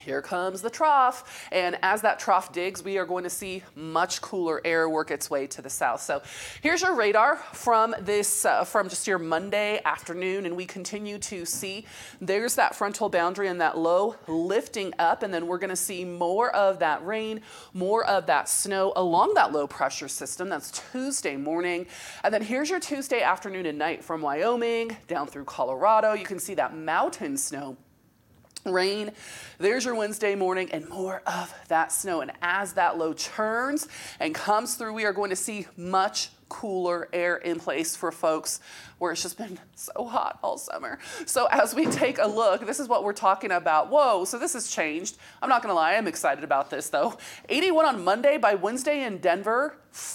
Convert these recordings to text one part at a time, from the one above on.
Here comes the trough, and as that trough digs, we are going to see much cooler air work its way to the south. So here's your radar from from just your Monday afternoon, and we continue to see there's that frontal boundary and that low lifting up, and then we're going to see more of that rain, more of that snow along that low pressure system. That's Tuesday morning, and then here's your Tuesday afternoon and night from Wyoming down through Colorado. You can see that mountain snow. Rain. There's your Wednesday morning and more of that snow. And as that low turns and comes through, we are going to see much cooler air in place for folks where it's just been so hot all summer. So as we take a look, this is what we're talking about. Whoa, so this has changed. I'm not gonna lie, I'm excited about this though. 81 on Monday. By Wednesday in Denver,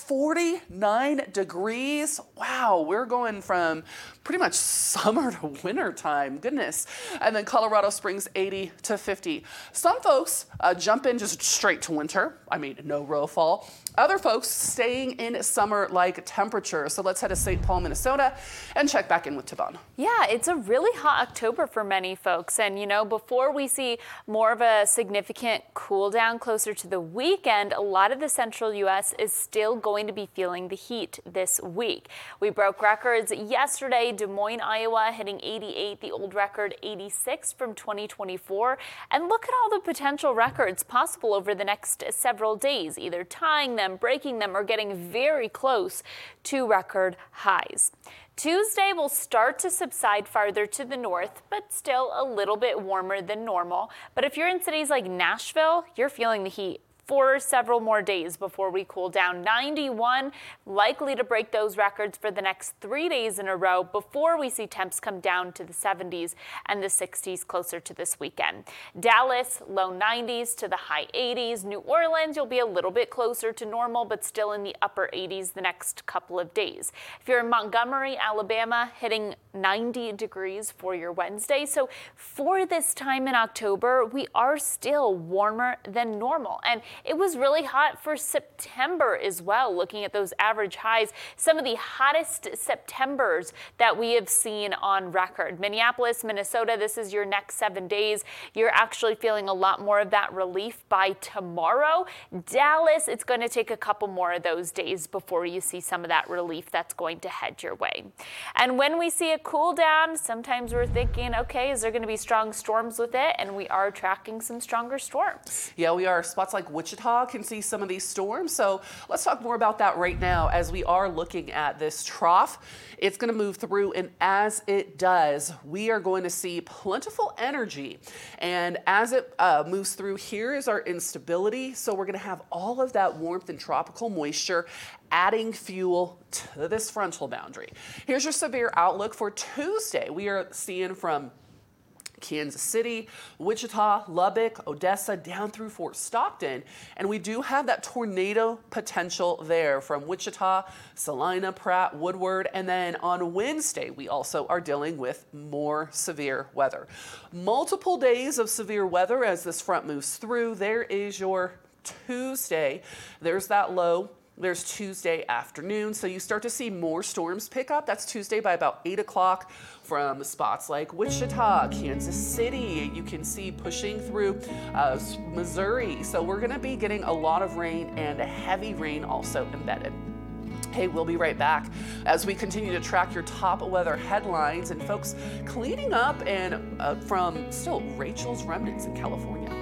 49 degrees. Wow, we're going from pretty much summer to winter time, goodness. And then Colorado Springs, 80 to 50. Some folks jump in just straight to winter. I mean, no real fall. Other folks staying in summer-like temperature. So let's head to St. Paul, Minnesota and check back in with Tavon. Yeah, it's a really hot October for many folks. And, you know, before we see more of a significant cool down closer to the weekend, a lot of the central U.S. is still going to be feeling the heat this week. We broke records yesterday. Des Moines, Iowa hitting 88, the old record 86 from 2024. And look at all the potential records possible over the next several days, either tying them, breaking them, or getting very close to record highs. Tuesday will start to subside farther to the north, but still a little bit warmer than normal. But if you're in cities like Nashville, you're feeling the heat for several more days before we cool down. 91 likely to break those records for the next 3 days in a row before we see temps come down to the 70s and the 60s closer to this weekend. Dallas, low 90s to the high 80s. New Orleans, you'll be a little bit closer to normal, but still in the upper 80s the next couple of days. If you're in Montgomery, Alabama, hitting 90 degrees for your Wednesday. So for this time in October, we are still warmer than normal. And it was really hot for September as well, looking at those average highs. Some of the hottest Septembers that we have seen on record. Minneapolis, Minnesota, this is your next 7 days. You're actually feeling a lot more of that relief by tomorrow. Dallas, it's going to take a couple more of those days before you see some of that relief that's going to head your way. And when we see a cool down, sometimes we're thinking, okay, is there going to be strong storms with it? And we are tracking some stronger storms. Yeah, we are. Spots like Wichita can see some of these storms. So let's talk more about that right now as we are looking at this trough. It's going to move through, and as it does, we are going to see plentiful energy. And as it moves through, here is our instability. So we're going to have all of that warmth and tropical moisture adding fuel to this frontal boundary. Here's your severe outlook for Tuesday. We are seeing from Kansas City, Wichita, Lubbock, Odessa, down through Fort Stockton. And we do have that tornado potential there from Wichita, Salina, Pratt, Woodward. And then on Wednesday, we also are dealing with more severe weather. Multiple days of severe weather as this front moves through. There is your Tuesday. There's that low. There's Tuesday afternoon, so you start to see more storms pick up. That's Tuesday by about 8 o'clock from spots like Wichita, Kansas City. You can see pushing through Missouri. So we're going to be getting a lot of rain and heavy rain also embedded. Hey, we'll be right back as we continue to track your top weather headlines and folks cleaning up and from still Rachel's remnants in California.